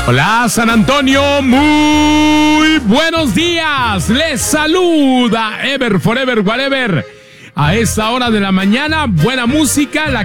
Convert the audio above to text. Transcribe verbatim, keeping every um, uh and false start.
Hola San Antonio, muy buenos días. Les saluda Ever Forever Whatever. A esta hora de la mañana, buena música, la